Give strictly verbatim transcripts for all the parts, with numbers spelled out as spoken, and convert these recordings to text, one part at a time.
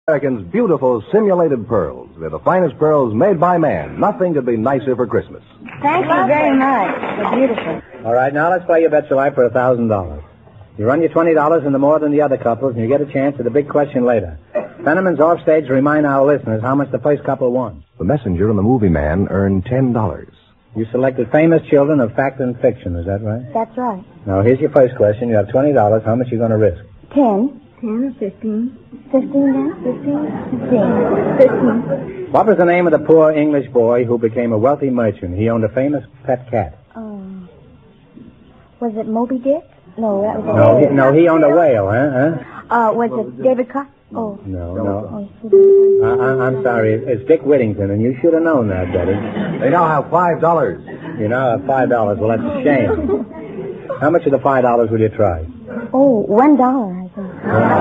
American's beautiful simulated pearls. They're the finest pearls made by man. Nothing could be nicer for Christmas. Thank you very much. They're beautiful. All right, now let's play You Bet Your Life for a thousand dollars. You run your twenty dollars into more than the other couples, and you get a chance at the big question later. Fenneman's off stage to remind our listeners how much the first couple won. The messenger and the movie man earned ten dollars. You selected famous children of fact and fiction, is that right? That's right. Now, here's your first question. You have twenty dollars. How much are you going to risk? Ten. Ten or fifteen. Fifteen now? Fifteen? Fifteen. Fifteen. What was the name of the poor English boy who became a wealthy merchant? He owned a famous pet cat. Um, was it Moby Dick? No, that was... No, he, no, he owned a whale, huh? huh? Uh, was it David Cox? Oh. No, no. Oh, I, I, I'm sorry. It's Dick Whittington, and you should have known that, Betty. They now have five dollars. You now have five dollars. Well, that's a shame. How much of the five dollars will you try? Oh, one dollar, I think.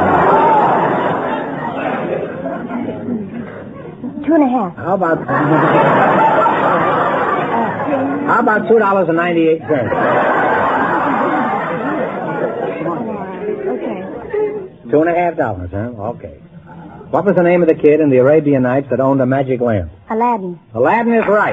Two and a half. How about... How about two dollars and ninety-eight cents? Okay. Two and a half dollars, huh? Okay. What was the name of the kid in the Arabian Nights that owned a magic lamp? Aladdin. Aladdin is right.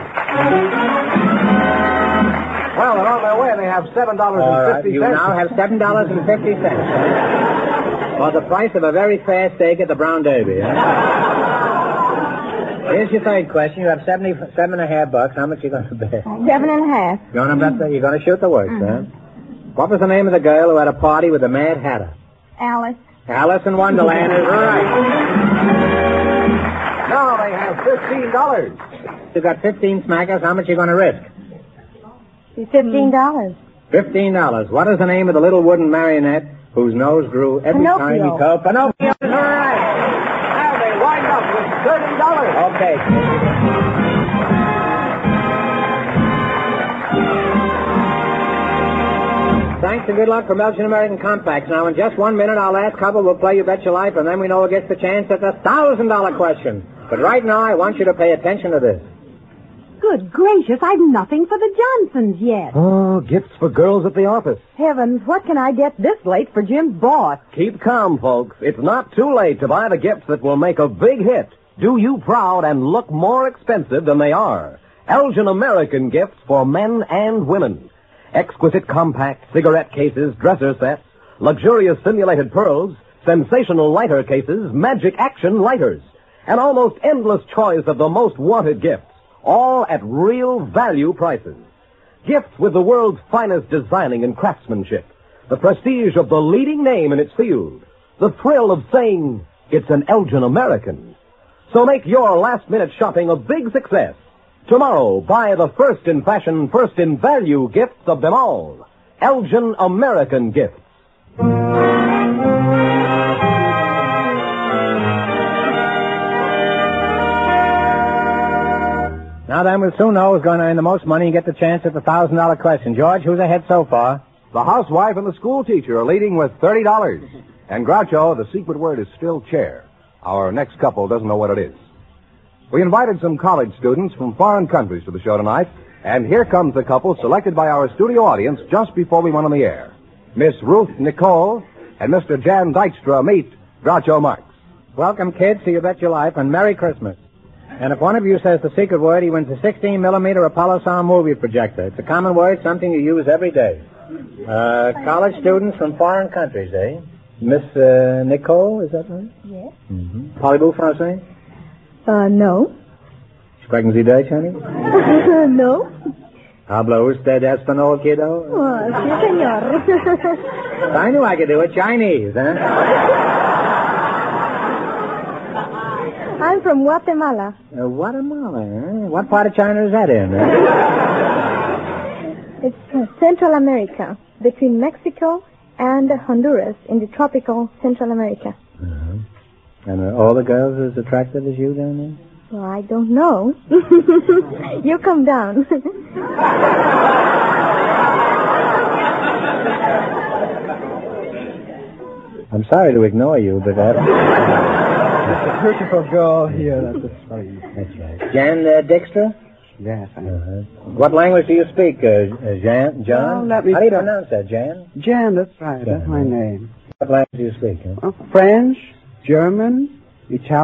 Well, they're on their way. They have seven dollars and fifty cents. You now have seven dollars and fifty cents. For the price of a very fair steak at the Brown Derby. Huh? Here's your third question. You have seventy, seven and a half bucks. How much are you going to bet? Seven and a half. You're going to bet the, you're going to shoot the worst, Mm-hmm. huh? What was the name of the girl who had a party with the Mad Hatter? Alice. Alice in Wonderland is right. Now they have fifteen dollars. You got fifteen smackers. How much are you going to risk? Fifteen dollars. Fifteen dollars. What is the name of the little wooden marionette whose nose grew every Pinocchio. time he told? Pinocchio is right. Now they wind up with thirty dollars. Okay. Thanks and good luck from Belgian American Compacts. Now, in just one minute, our last couple will play You Bet Your Life, and then we know who gets the chance at the thousand dollar question. But right now, I want you to pay attention to this. Good gracious, I've nothing for the Johnsons yet. Oh, gifts for girls at the office. Heavens, what can I get this late for Jim's boss? Keep calm, folks. It's not too late to buy the gifts that will make a big hit, do you proud, and look more expensive than they are. Elgin American gifts for men and women. Exquisite compact cigarette cases, dresser sets, luxurious simulated pearls, sensational lighter cases, magic action lighters, an almost endless choice of the most wanted gifts, all at real value prices. Gifts with the world's finest designing and craftsmanship, the prestige of the leading name in its field, the thrill of saying it's an Elgin American. So make your last-minute shopping a big success. Tomorrow, buy the first in fashion, first in value gifts of them all. Elgin American Gifts. Now then, we'll soon know who's going to earn the most money and get the chance at the thousand dollar question. George, who's ahead so far? The housewife and the school teacher are leading with thirty dollars. And Groucho, the secret word is still chair. Our next couple doesn't know what it is. We invited some college students from foreign countries to the show tonight, and here comes the couple selected by our studio audience just before we went on the air. Miss Ruth Nicole and Mister Jan Dykstra meet Groucho Marx. Welcome, kids, to You Bet Your Life, and Merry Christmas. And if one of you says the secret word, he wins a sixteen millimeter Apollo sound movie projector. It's a common word, something you use every day. Uh, college students from foreign countries, eh? Miss uh, Nicole, is that right? Yes. Mm-hmm. Parlez-vous français? Uh, no. Sprechen Sie Deutsch, honey? No. Habla usted español, kiddo? Oh, sí, señor. I knew I could do it. Chinese, huh? I'm from Guatemala. Uh, Guatemala, huh? What part of China is that in? Huh? It's uh, Central America, between Mexico and Honduras, in the tropical Central America. Uh-huh. And are all the girls as attractive as you down there? Well, I don't know. You come down. I'm sorry to ignore you, but that... It's a beautiful girl here. That's a story. That's right. Jan uh, Dykstra? Yes, I know. Uh-huh. What language do you speak, uh, uh, Jan? John? Well, let me How do you start. pronounce that, Jan? Jan, that's right. Jan. That's my name. What language do you speak? Huh? Uh, French, German, Italian.